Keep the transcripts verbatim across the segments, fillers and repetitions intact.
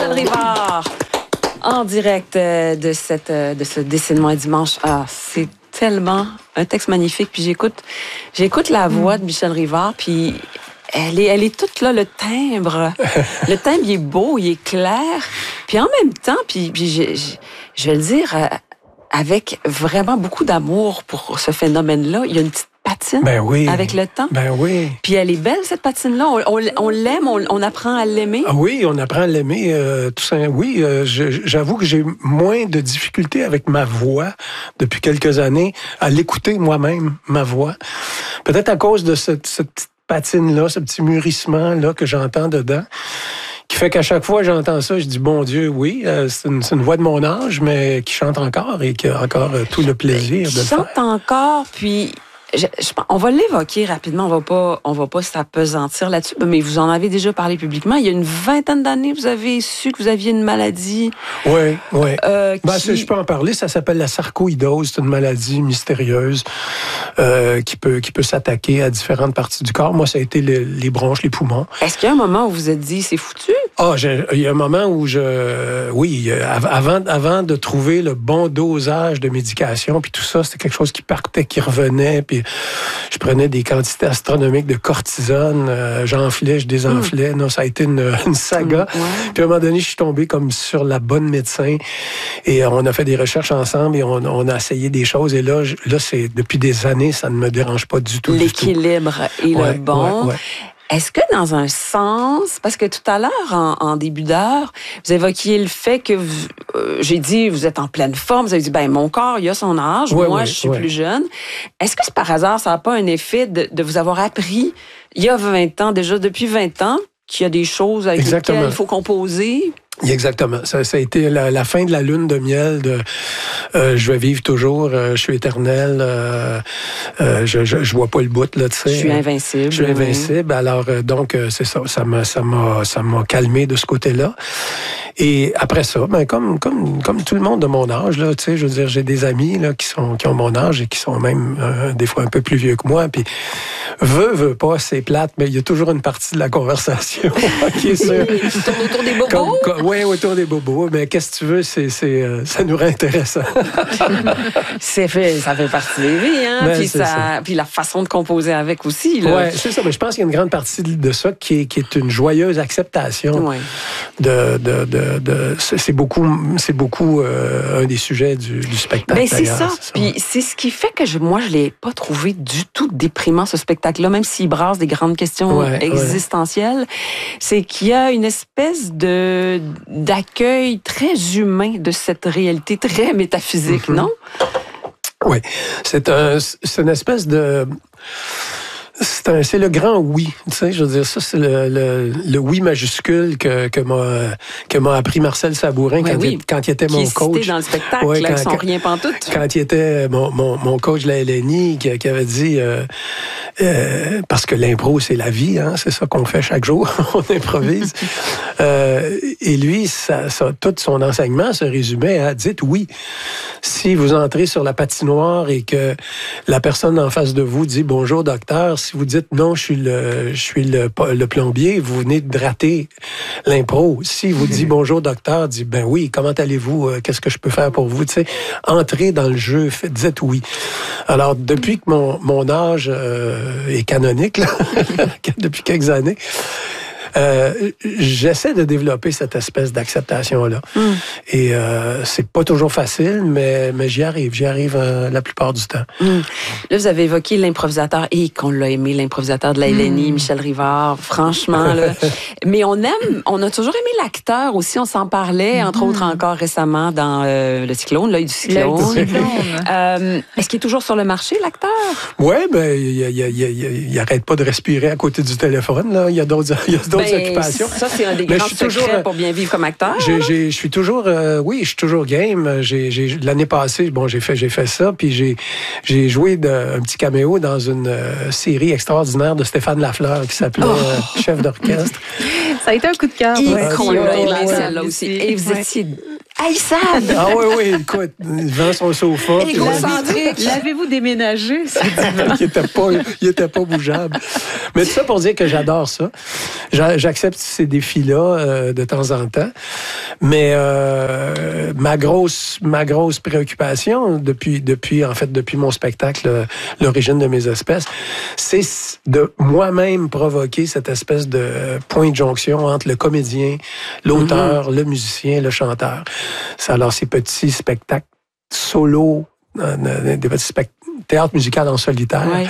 Michel Rivard, en direct de, cette, de ce Dessine-moi dimanche. Ah, c'est tellement un texte magnifique. Puis j'écoute, j'écoute la voix de Michel Rivard, puis elle est, elle est toute là, le timbre. Le timbre, il est beau, il est clair. Puis en même temps, puis, puis je, je, je vais le dire, avec vraiment beaucoup d'amour pour ce phénomène-là, il y a une petite patine ben oui. avec le temps. Ben oui. Puis elle est belle, cette patine-là. On, on, on l'aime, on, on apprend à l'aimer. Ah oui, on apprend à l'aimer. Euh, tout ça. Oui, euh, je, j'avoue que j'ai moins de difficultés avec ma voix depuis quelques années, à l'écouter moi-même, ma voix. Peut-être à cause de cette, cette petite patine-là, ce petit mûrissement-là que j'entends dedans, qui fait qu'à chaque fois que j'entends ça, je dis, bon Dieu, oui, euh, c'est, une, c'est une voix de mon âge, mais qui chante encore et qui a encore euh, tout le plaisir qui de le chante faire. encore, puis... Je, je, on va l'évoquer rapidement, on va pas, on va pas s'apesantir là-dessus, mais vous en avez déjà parlé publiquement. Il y a une vingtaine d'années, vous avez su que vous aviez une maladie. Oui, oui. Euh, ben, qui... Je peux en parler. Ça s'appelle la sarcoïdose. C'est une maladie mystérieuse euh, qui peut qui peut s'attaquer à différentes parties du corps. Moi, ça a été les, les bronches, les poumons. Est-ce qu'il y a un moment où vous vous êtes dit, c'est foutu? Ah, j'ai, il y a un moment où je, oui, avant, avant de trouver le bon dosage de médication, puis tout ça, c'était quelque chose qui partait, qui revenait, puis je prenais des quantités astronomiques de cortisone, euh, j'enflais, je désenflais. Mmh. Non, ça a été une, une saga. Mmh, ouais. Puis à un moment donné, je suis tombé comme sur la bonne médecin, et on a fait des recherches ensemble, et on, on a essayé des choses, et là, je, là, c'est depuis des années, ça ne me dérange pas du tout. L'équilibre du tout. est ouais, le bon. Ouais, ouais. Est-ce que dans un sens, parce que tout à l'heure, en, en début d'heure, vous évoquiez le fait que vous, euh, j'ai dit, vous êtes en pleine forme, vous avez dit, ben mon corps, il a son âge, ouais, moi, ouais, je suis ouais. plus jeune. Est-ce que c'est par hasard, ça n'a pas un effet de, de vous avoir appris, il y a vingt ans, déjà depuis vingt ans, qu'il y a des choses avec Exactement. lesquelles il faut composer? Exactement. Ça, ça a été la, la fin de la lune de miel de euh, je vais vivre toujours, euh, je suis éternel, euh, euh, je, je je vois pas le bout là, tu sais. Je suis invincible. Je suis invincible. Oui. Alors euh, donc euh, c'est ça, ça m'a ça m'a ça m'a calmé de ce côté-là. Et après ça, ben comme comme comme tout le monde de mon âge là, tu sais, je veux dire, j'ai des amis là qui sont qui ont mon âge et qui sont même euh, des fois un peu plus vieux que moi, puis veut veut pas, c'est plate, mais il y a toujours une partie de la conversation qui est sûre. Tu tournes autour des bobos. Comme, comme, oui, autour des bobos, mais qu'est-ce que tu veux, c'est c'est euh, ça nous rend intéressant. c'est fait, ça fait partie des vies, hein. Ben, puis ça, ça. puis la façon de composer avec aussi là. Ouais, c'est ça. Mais je pense qu'il y a une grande partie de ça qui est qui est une joyeuse acceptation. Ouais. De de de, de c'est beaucoup c'est beaucoup euh, un des sujets du, du spectacle. Ben c'est ça. c'est ça. Puis c'est ce qui fait que je, moi je l'ai pas trouvé du tout déprimant ce spectacle-là, même s'il brasse des grandes questions ouais, existentielles. Ouais. C'est qu'il y a une espèce de d'accueil très humain de cette réalité très métaphysique, mm-hmm. non? Oui, c'est un c'est une espèce de C'est, un, c'est le grand oui, tu sais, je veux dire, ça, c'est le, le, le oui majuscule que, que, m'a, que m'a appris Marcel Sabourin quand, oui, il, quand il était qui mon est coach. Cité dans le spectacle, ouais, là, quand, qui sont quand, rien pantoute. Quand il était mon, mon, mon coach de la L N I, qui, qui avait dit, euh, euh, parce que l'impro, c'est la vie, hein, c'est ça qu'on fait chaque jour, on improvise. euh, et lui, ça, ça, tout son enseignement se résumait à, dites oui. Si vous entrez sur la patinoire et que la personne en face de vous dit, bonjour docteur, si vous dites non, je suis le, je suis le, le plombier, vous venez de rater l'impro. Si vous dit bonjour docteur, dit ben oui, comment allez-vous, qu'est-ce que je peux faire pour vous, tu sais, entrez dans le jeu, faites, dites oui. Alors depuis que mon, mon âge euh, est canonique, là, depuis quelques années, Euh, j'essaie de développer cette espèce d'acceptation-là. Mm. Et euh, c'est pas toujours facile, mais, mais j'y arrive. J'y arrive euh, la plupart du temps. Mm. Là, vous avez évoqué l'improvisateur, et qu'on l'a aimé, l'improvisateur de la L N I, mm. Michel Rivard, franchement. Là. Mais on aime, on a toujours aimé l'acteur aussi, on s'en parlait, mm. entre autres encore récemment dans euh, Le Cyclone, l'œil du cyclone. euh, est-ce qu'il est toujours sur le marché, l'acteur? Oui, ben, il, il, il, il, il arrête pas de respirer à côté du téléphone. Là. Il y a d'autres, il y a d'autres ben, occupations. Ça, c'est un des grands secrets toujours, pour bien vivre comme acteur. Je suis toujours, euh, oui, je suis toujours game. J'ai, j'ai, l'année passée, bon, j'ai fait, j'ai fait ça, puis j'ai, j'ai joué de, un petit caméo dans une euh, série extraordinaire de Stéphane Lafleur qui s'appelait oh. euh, Chef d'orchestre. Ça a été un coup de cœur. Et qu'on l'a aimé, celle-là aussi. Et vous ouais. étiez haïssable. Ah oui, oui, écoute, il vend son sofa. Et concentrique. L'avez-vous déménagé, ce divan? il était pas, il était pas bougeable. Mais tout ça pour dire que j'adore ça. J'a- J'accepte ces défis-là euh, de temps en temps. Mais euh, ma grosse, ma grosse préoccupation depuis, depuis, en fait, depuis mon spectacle, euh, L'origine de mes espèces, c'est de moi-même provoquer cette espèce de point de jonction entre le comédien, l'auteur, mm-hmm. le musicien, le chanteur. C'est alors ces petits spectacles solo, euh, des petits spectacles, théâtre musical en solitaire. Ouais.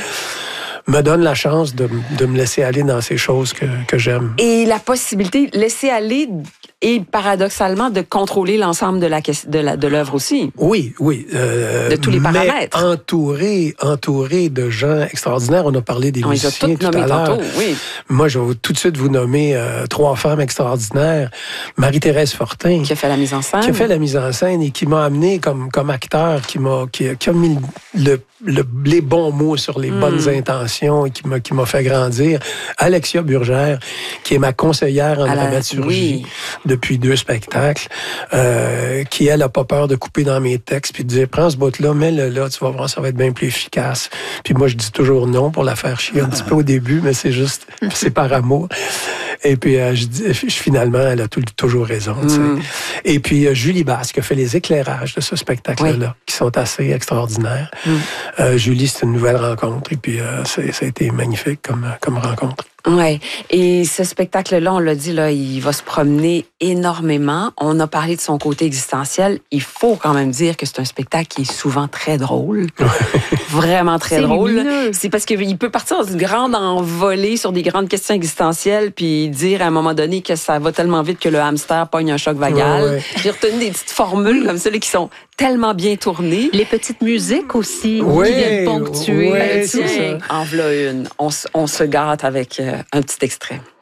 Me donne la chance de, de me laisser aller dans ces choses que, que j'aime. Et la possibilité, laisser aller et paradoxalement de contrôler l'ensemble de la de la, de l'œuvre aussi. Oui, oui. Euh, de tous les paramètres. Mais entouré, entouré de gens extraordinaires. On a parlé des On musiciens les a tout nommés à l'heure. tantôt, oui. Moi, je vais tout de suite vous nommer euh, trois femmes extraordinaires. Marie-Thérèse Fortin. Qui a fait la mise en scène. Qui a fait la mise en scène et qui m'a amené comme, comme acteur, qui m'a qui, qui a mis le, le, les bons mots sur les mm. bonnes intentions et qui m'a, qui m'a fait grandir. Alexia Burgère, qui est ma conseillère en à dramaturgie oui. depuis deux spectacles, euh, qui, elle, a pas peur de couper dans mes textes puis de dire, prends ce bout-là, mets-le là, tu vas voir, ça va être bien plus efficace. Puis moi, je dis toujours non pour la faire chier un petit peu au début, mais c'est juste, c'est par amour. Et puis, euh, je dis, finalement, elle a tout, toujours raison. Tu sais. Mm. Et puis, euh, Julie Basse, qui a fait les éclairages de ce spectacle-là, oui. qui sont assez extraordinaires. Mm. Euh, Julie, c'est une nouvelle rencontre. Et puis, euh, c'est, ça a été magnifique comme, comme rencontre. Oui. Et ce spectacle-là, on l'a dit, là, il va se promener énormément. On a parlé de son côté existentiel. Il faut quand même dire que c'est un spectacle qui est souvent très drôle. Vraiment très c'est drôle. Lumineux. C'est parce qu'il peut partir dans une grande envolée sur des grandes questions existentielles puis dire à un moment donné que ça va tellement vite que le hamster pogne un choc vagal. Ouais, ouais. J'ai retenu des petites formules comme ça qui sont tellement bien tournées. Les petites musiques aussi oui, qui viennent ponctuer. Oui, tiens, en voilà une. On, on se gâte avec euh, un petit extrait.